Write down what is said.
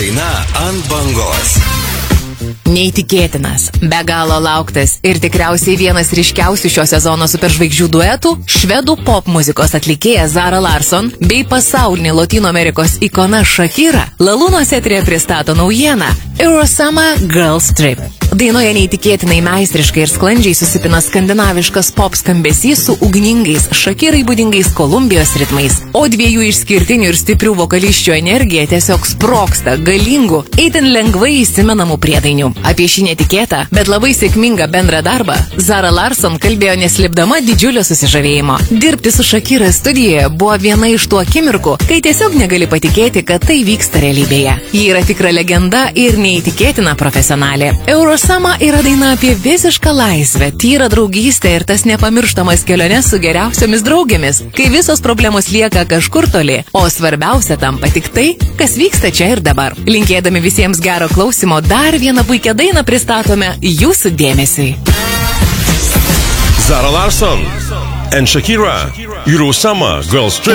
daina ant bangos. Neįtikėtinas, be galo lauktas ir tikriausiai vienas ryškiausių šio sezono superžvaigždžių duetų - švedų pop muzikos atlikėja Zara Larsson bei pasaulinė Lotynų Amerikos ikona Shakira Lalūnos eteryje pristato naujieną Eurosummer Girls Trip. Dainoje neįtikėtinai meistriškai ir sklandžiai susipina skandinaviškas pop skambesys su ugningais Shakirai būdingais Kolumbijos ritmais, o dviejų išskirtinių ir stiprių vokalisčių energija tiesiog sproksta galingų, itin lengvai įsimenamų priedainių. Apie šį netikėtą, bet labai sėkmingą bendrą darbą Zara Larsson kalbėjo neslėpdama didžiulio susižavėjimo. Dirbti su Shakira studijoje buvo viena iš tų akimirkų, kai tiesiog negali patikėti, kad tai vyksta realybėje. Ji yra tikra legenda ir neįtikėtina profesionalė. Eurosummer yra daina apie visišką laisvę, tyrą draugystę ir tas nepamirštamas keliones su geriausiomis draugėmis, kai visos problemos lieka kažkur toli, o svarbiausia tampa tik tai, kas vyksta čia ir dabar. Linkėdami visiems gero klausimo, dar vieną puikią dainą pristatome jūsų dėmesiui. Zara Larsson and Shakira, Eurosummer Girls Trip.